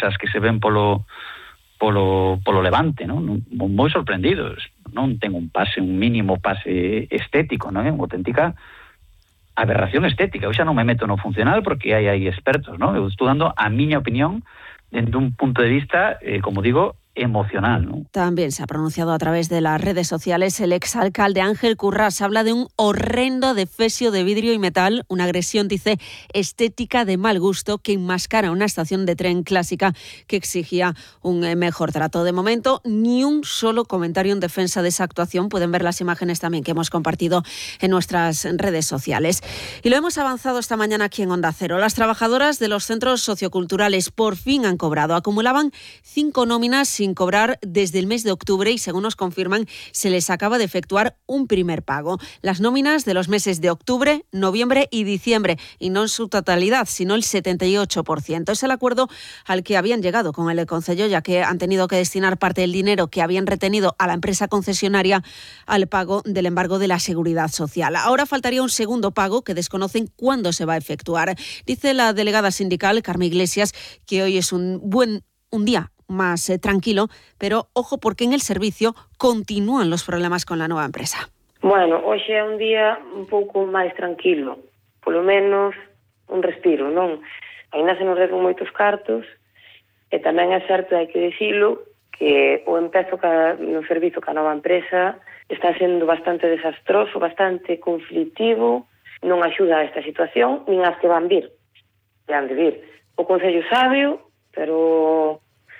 cousas que se ven polo Levante, non? Moi sorprendidos. Non ten un mínimo pase estético, non? É unha auténtica aberración estética. Eu xa non me meto no funcional porque hai expertos, non? Eu estou dando a miña opinión dende un punto de vista, como digo, emocional, ¿no? También se ha pronunciado a través de las redes sociales el exalcalde Ángel Currás. Habla de un horrendo defesio de vidrio y metal, una agresión, dice, estética de mal gusto que enmascara una estación de tren clásica que exigía un mejor trato. De momento, ni un solo comentario en defensa de esa actuación. Pueden ver las imágenes también que hemos compartido en nuestras redes sociales. Y lo hemos avanzado esta mañana aquí en Onda Cero. Las trabajadoras de los centros socioculturales por fin han cobrado. Acumulaban 5 nóminas sin cobrar desde el mes de octubre y, según nos confirman, se les acaba de efectuar un primer pago. Las nóminas de los meses de octubre, noviembre y diciembre, y no en su totalidad, sino el 78%. Es el acuerdo al que habían llegado con el Concello, ya que han tenido que destinar parte del dinero que habían retenido a la empresa concesionaria al pago del embargo de la Seguridad Social. Ahora faltaría un segundo pago que desconocen cuándo se va a efectuar. Dice la delegada sindical, Carmen Iglesias, que hoy es un día más tranquilo, pero ojo porque en el servicio continúan los problemas con la nueva empresa. Bueno, hoxe é un día un pouco máis tranquilo, polo menos un respiro, non? Ainda se nos deben moitos cartos e tamén é certo, hai que dicilo, que o empezo no servizo ca nova empresa está sendo bastante desastroso, bastante conflictivo, non axuda a esta situación, nin as que van vir. Han de vir. O Concello sabio, pero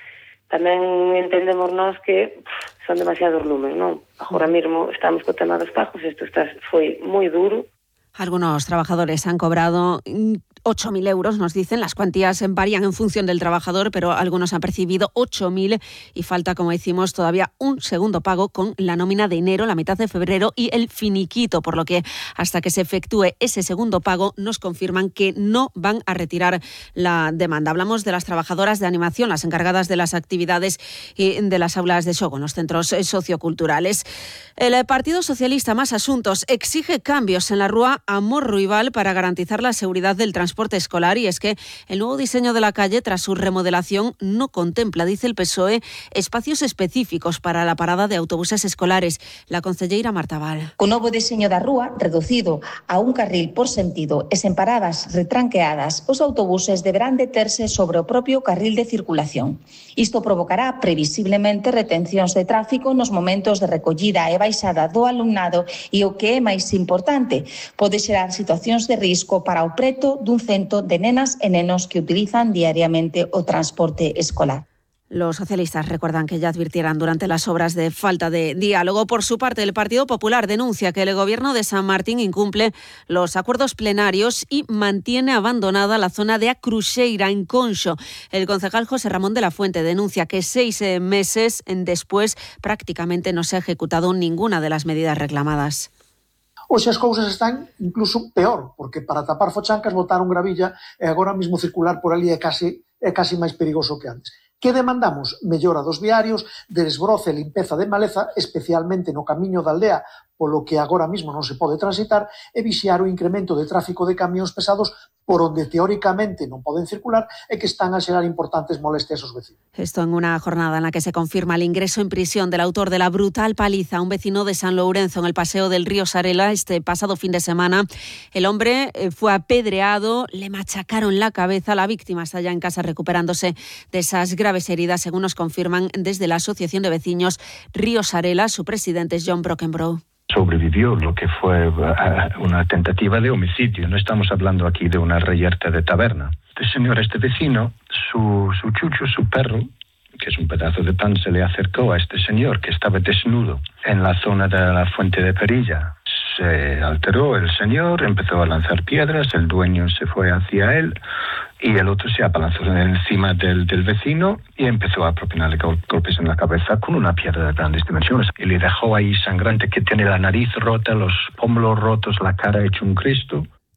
tamén entendemos nós que son demasiados lumes, non? Agora mesmo estamos co tema dos pagos, isto foi moi duro. Algunos trabajadores han cobrado 8.000 euros, nos dicen. Las cuantías varían en función del trabajador, pero algunos han percibido 8.000 y falta, como decimos, todavía un segundo pago con la nómina de enero, la mitad de febrero y el finiquito, por lo que hasta que se efectúe ese segundo pago nos confirman que no van a retirar la demanda. Hablamos de las trabajadoras de animación, las encargadas de las actividades y de las aulas de xogo en los centros socioculturales. El Partido Socialista, más asuntos, exige cambios en la Rúa Amor Ruibal para garantizar la seguridad del transporte escolar, y es que el nuevo diseño de la calle tras su remodelación no contempla, dice el PSOE, espacios específicos para la parada de autobuses escolares. La concelleira Marta Val. O novo diseño da rúa, reducido a un carril por sentido e sen paradas retranqueadas, os autobuses deberán deterse sobre o propio carril de circulación. Isto provocará previsiblemente retencións de tráfico nos momentos de recollida e baixada do alumnado e, o que é máis importante, pode xerar situacións de risco para o preto dun cento de nenas e nenos que utilizan diariamente o transporte escolar. Los socialistas recuerdan que ya advirtieran durante las obras de falta de diálogo. Por su parte, el Partido Popular denuncia que el gobierno de San Martín incumple los acuerdos plenarios y mantiene abandonada la zona de A Cruxeira, en Conxo. El concejal José Ramón de la Fuente denuncia que 6 meses después prácticamente no se ha ejecutado ninguna de las medidas reclamadas. Hoxe as cousas están incluso peor, porque para tapar fochancas botaron gravilla e agora mesmo circular por ali é casi máis perigoso que antes. Que demandamos? Mellora dos viarios, desbroce e limpeza de maleza, especialmente no camiño da aldea, polo que agora mesmo non se pode transitar, e vixiar o incremento de tráfico de camións pesados por onde teóricamente non poden circular e que están a xerar importantes molestias aos vecinos. Esto en una jornada en la que se confirma el ingreso en prisión del autor de la brutal paliza a un vecino de San Lourenzo en el paseo del río Sarela este pasado fin de semana. El hombre fue apedreado, le machacaron la cabeza. La víctima está ya en casa recuperándose de esas graves heridas, según nos confirman desde la Asociación de Vecinos Río Sarela. Su presidente es John Brockenbrough. Sobrevivió lo que fue una tentativa de homicidio. No estamos hablando aquí de una reyerta de taberna. Este vecino, su chucho, su perro, que es un pedazo de pan, se le acercó a este señor que estaba desnudo en la zona de la fuente de Perilla. Se alteró el señor, empezó a lanzar piedras, el dueño se fue hacia él y el otro se abalanzó encima del vecino y empezó a propinarle golpes en la cabeza con una piedra de grandes dimensiones. Y le dejó ahí sangrante, que tiene la nariz rota, los pómulos rotos, la cara hecho un Cristo.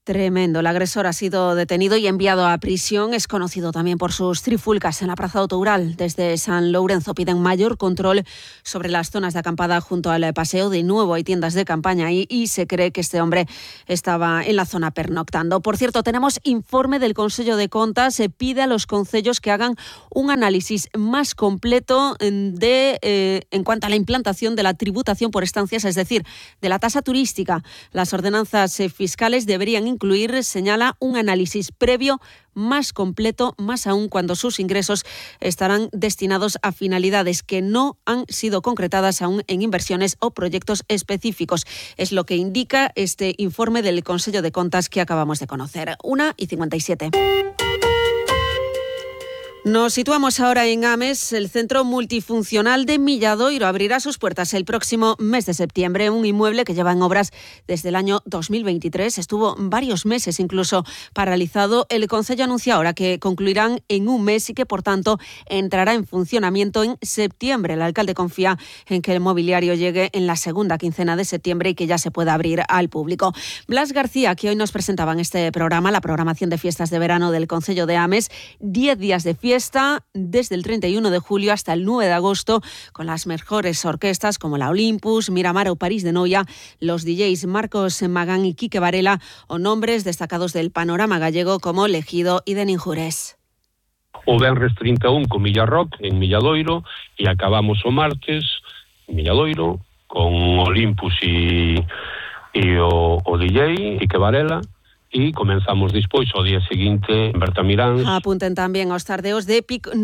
Tremendo. El agresor ha sido detenido y enviado a prisión. Es conocido también por sus trifulcas en la Praza Outoural. Desde San Lourenzo piden mayor control sobre las zonas de acampada junto al paseo. De nuevo hay tiendas de campaña ahí y se cree que este hombre estaba en la zona pernoctando. Por cierto, tenemos informe del Consello de Contas. Se pide a los concellos que hagan un análisis más completo en cuanto a la implantación de la tributación por estancias, es decir, de la tasa turística. Las ordenanzas fiscales deberían incluir, señala, un análisis previo más completo, más aún cuando sus ingresos estarán destinados a finalidades que no han sido concretadas aún en inversiones o proyectos específicos. Es lo que indica este informe del Consello de Contas que acabamos de conocer. 1:57. Nos situamos ahora en Ames. El Centro Multifuncional de Milladoiro abrirá sus puertas el próximo mes de septiembre. Un inmueble que lleva en obras desde el año 2023. Estuvo varios meses incluso paralizado. El Concello anuncia ahora que concluirán en un mes y que, por tanto, entrará en funcionamiento en septiembre. El alcalde confía en que el mobiliario llegue en la segunda quincena de septiembre y que ya se pueda abrir al público. Blas García, que hoy nos presentaba en este programa la programación de fiestas de verano del Concello de Ames. 10 días de fiesta desde el 31 de julio hasta el 9 de agosto con las mejores orquestas como la Olympus, Miramar o París de Noia, los DJs Marcos Magán y Quique Varela o nombres destacados del panorama gallego como Legido y de Ninjures. O venres 31 con Milla Rock en Milladoiro e acabamos o martes en Milladoiro con Olympus e o DJ Quique Varela. E comenzamos despois o día seguinte en Bertamiráns. Apunten también aos tardeos de Pico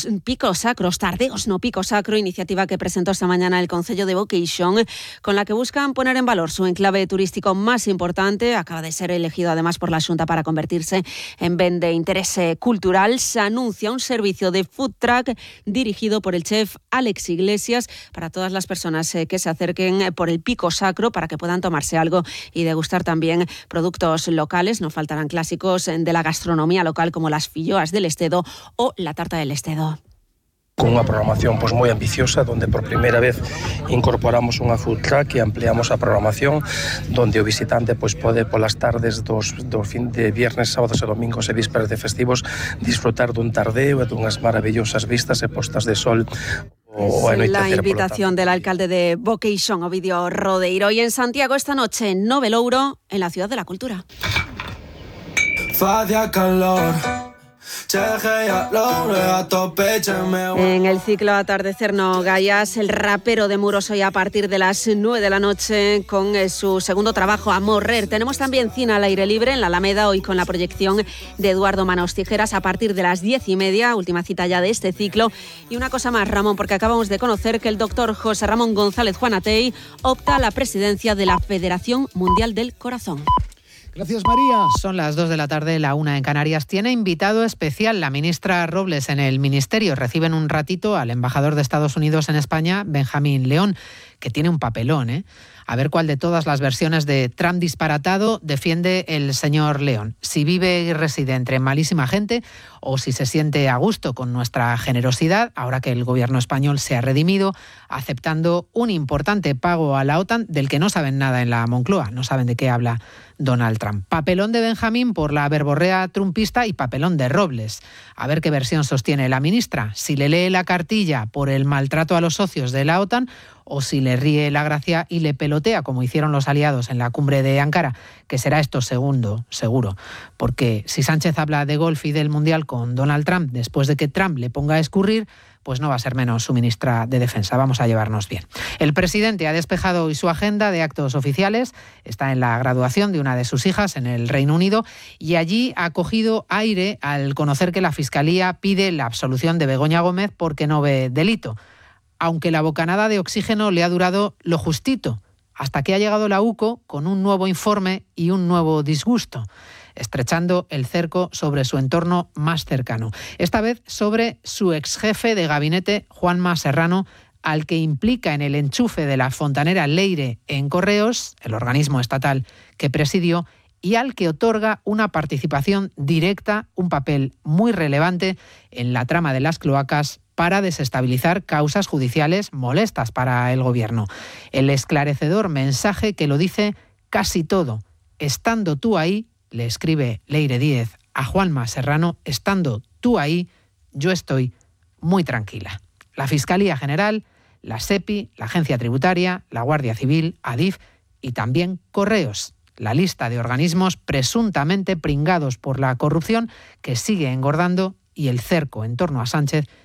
Sacro, iniciativa que presentó esta mañana el Concello de Vocation, con la que buscan poner en valor su enclave turístico más importante. Acaba de ser elegido además por la Xunta para convertirse en ben de interés cultural. Se anuncia un servicio de food truck dirigido por el chef Alex Iglesias para todas las personas que se acerquen por el Pico Sacro para que puedan tomarse algo y degustar también productos locales. No faltarán clásicos de la gastronomía local como las filloas del Estedo o la tarta del Estedo. Con unha programación moi ambiciosa, donde por primeira vez incorporamos unha food truck e ampliamos a programación, donde o visitante pode polas tardes dos fin de viernes, sábados e domingos e vísperas de festivos disfrutar dun tardeo e dunhas maravillosas vistas e postas de sol. La invitación del alcalde de Vocation, Ovidio Rodeiro. Y en Santiago esta noche, Nove Louro, en la Ciudad de la Cultura. En el ciclo Atardecer no Gallas, el rapero de Muros hoy a partir de las 9 de la noche con su segundo trabajo, A Morrer. Tenemos también cine al aire libre en la Alameda, hoy con la proyección de Eduardo Manos Tijeras a partir de las 10:30, última cita ya de este ciclo. Y una cosa más, Ramón, porque acabamos de conocer que el doctor José Ramón González Juanatey opta a la presidencia de la Federación Mundial del Corazón. Gracias, María. Son las 2 de la tarde, la 1 en Canarias. Tiene invitado especial la ministra Robles en el Ministerio. Reciben un ratito al embajador de Estados Unidos en España, Benjamín León, que tiene un papelón, ¿eh? A ver cuál de todas las versiones de Trump disparatado defiende el señor León. Si vive y reside entre malísima gente o si se siente a gusto con nuestra generosidad, ahora que el gobierno español se ha redimido, aceptando un importante pago a la OTAN del que no saben nada en la Moncloa, no saben de qué habla Donald Trump. Papelón de Benjamín por la verborrea trumpista y papelón de Robles. A ver qué versión sostiene la ministra, si le lee la cartilla por el maltrato a los socios de la OTAN o si le ríe la gracia y le pelotea, como hicieron los aliados en la cumbre de Ankara, que será esto segundo, seguro. Porque si Sánchez habla de golf y del Mundial con Donald Trump, después de que Trump le ponga a escurrir, pues no va a ser menos su ministra de Defensa. Vamos a llevarnos bien. El presidente ha despejado hoy su agenda de actos oficiales. Está en la graduación de una de sus hijas en el Reino Unido y allí ha cogido aire al conocer que la Fiscalía pide la absolución de Begoña Gómez porque no ve delito. Aunque la bocanada de oxígeno le ha durado lo justito, hasta que ha llegado la UCO con un nuevo informe y un nuevo disgusto, estrechando el cerco sobre su entorno más cercano. Esta vez sobre su exjefe de gabinete, Juanma Serrano, al que implica en el enchufe de la fontanera Leire en Correos, el organismo estatal que presidió, y al que otorga una participación directa, un papel muy relevante en la trama de las cloacas para desestabilizar causas judiciales molestas para el gobierno. El esclarecedor mensaje que lo dice casi todo. Estando tú ahí, le escribe Leire Díez a Juanma Serrano, estando tú ahí, yo estoy muy tranquila. La Fiscalía General, la SEPI, la Agencia Tributaria, la Guardia Civil, ADIF y también Correos. La lista de organismos presuntamente pringados por la corrupción que sigue engordando y el cerco en torno a Sánchez